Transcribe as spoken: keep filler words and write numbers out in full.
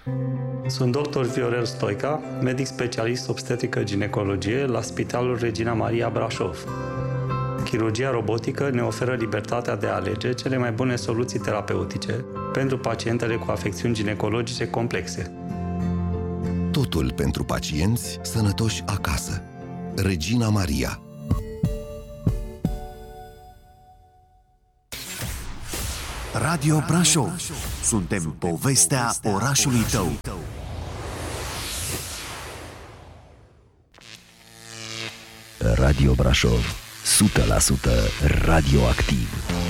Sunt doctor Viorel Stoica, medic specialist obstetrică-ginecologie la Spitalul Regina Maria Brașov. Chirurgia robotică ne oferă libertatea de a alege cele mai bune soluții terapeutice pentru pacientele cu afecțiuni ginecologice complexe. Totul pentru pacienți sănătoși acasă. Regina Maria. Radio Brașov. Suntem povestea orașului tău. Radio Brașov, o sută la sută radioactiv.